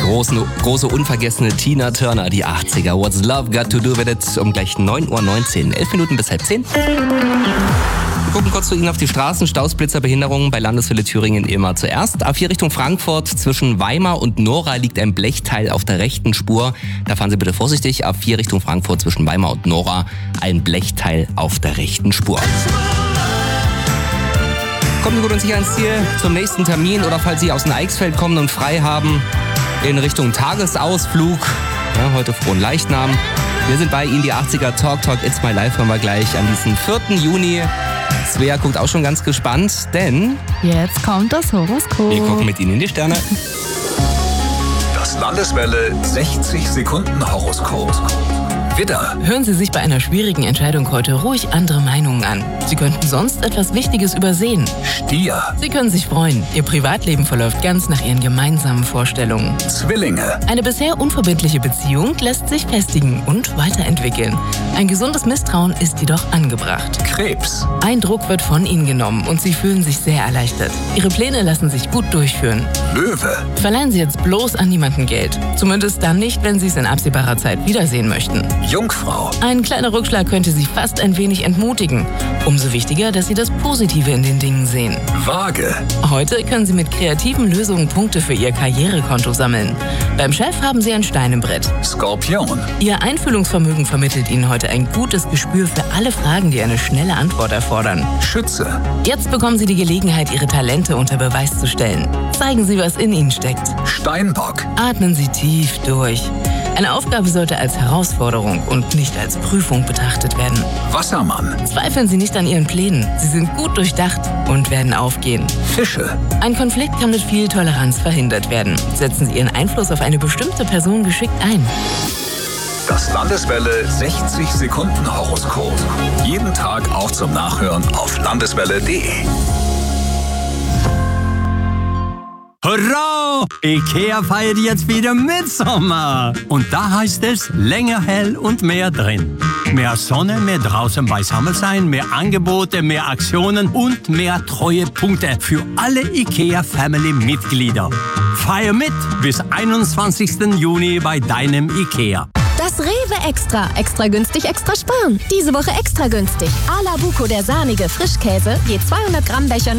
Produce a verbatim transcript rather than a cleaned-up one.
Großen, große unvergessene Tina Turner, die achtziger. What's Love Got to Do With It? Um gleich neun Uhr neunzehn. Elf Minuten bis halb zehn. Wir gucken kurz zu Ihnen auf die Straßen. Staus, Blitzer, Behinderungen bei Landeswelle Thüringen immer zuerst. A vier Richtung Frankfurt zwischen Weimar und Nora liegt ein Blechteil auf der rechten Spur. Da fahren Sie bitte vorsichtig. A vier Richtung Frankfurt zwischen Weimar und Nora ein Blechteil auf der rechten Spur. Kommen Sie gut und sicher ins Ziel zum nächsten Termin oder falls Sie aus dem Eichsfeld kommen und frei haben in Richtung Tagesausflug. Ja, heute frohen Leichnam. Wir sind bei Ihnen, die achtziger Talk Talk It's My Life hören wir gleich an diesem vierten Juni. Svea guckt auch schon ganz gespannt, denn jetzt kommt das Horoskop. Wir gucken mit Ihnen in die Sterne. Das Landeswelle sechzig Sekunden Horoskop. Widder, Hören Sie sich bei einer schwierigen Entscheidung heute ruhig andere Meinungen an. Sie könnten sonst etwas Wichtiges übersehen. Stier, Sie können sich freuen. Ihr Privatleben verläuft ganz nach Ihren gemeinsamen Vorstellungen. Zwillinge, Eine bisher unverbindliche Beziehung lässt sich festigen und weiterentwickeln. Ein gesundes Misstrauen ist jedoch angebracht. Krebs, Ein Druck wird von Ihnen genommen und Sie fühlen sich sehr erleichtert. Ihre Pläne lassen sich gut durchführen. Löwe, Verleihen Sie jetzt bloß an niemanden Geld. Zumindest dann nicht, wenn Sie es in absehbarer Zeit wiedersehen möchten. Jungfrau, Ein kleiner Rückschlag könnte Sie fast ein wenig entmutigen. Umso wichtiger, dass Sie das Positive in den Dingen sehen. Waage, Heute können Sie mit kreativen Lösungen Punkte für Ihr Karrierekonto sammeln. Beim Chef haben Sie ein Stein im Brett. Skorpion, Ihr Einfühlungsvermögen vermittelt Ihnen heute ein gutes Gespür für alle Fragen, die eine schnelle Antwort erfordern. Schütze, Jetzt bekommen Sie die Gelegenheit, Ihre Talente unter Beweis zu stellen. Zeigen Sie, was in Ihnen steckt. Steinbock, Atmen Sie tief durch. Eine Aufgabe sollte als Herausforderung und nicht als Prüfung betrachtet werden. Wassermann, Zweifeln Sie nicht an Ihren Plänen. Sie sind gut durchdacht und werden aufgehen. Fische, Ein Konflikt kann mit viel Toleranz verhindert werden. Setzen Sie Ihren Einfluss auf eine bestimmte Person geschickt ein. das Landeswelle sechzig Sekunden Horoskop. Jeden Tag auch zum Nachhören auf landeswelle punkt de. Hurra! IKEA feiert jetzt wieder Mitsommer. Und da heißt es länger hell und mehr drin. Mehr Sonne, mehr draußen beisammen sein, mehr Angebote, mehr Aktionen und mehr Treuepunkte für alle IKEA-Family-Mitglieder. Feier mit bis einundzwanzigsten Juni bei deinem IKEA. Das Rewe Extra. Extra günstig, extra sparen. Diese Woche extra günstig. A la Buco, der sahnige Frischkäse, je zweihundert Gramm Becher